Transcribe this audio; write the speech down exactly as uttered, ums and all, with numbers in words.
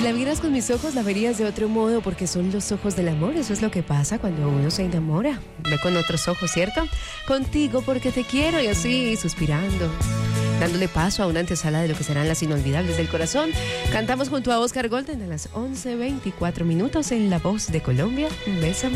la vieras con mis ojos, la verías de otro modo, porque son los ojos del amor. Eso es lo que pasa cuando uno se enamora. Ve con otros ojos, ¿cierto? Contigo porque te quiero, y así, suspirando, dándole paso a una antesala de lo que serán las inolvidables del corazón. Cantamos junto a Oscar Golden a las once veinticuatro minutos en La Voz de Colombia. Bésame.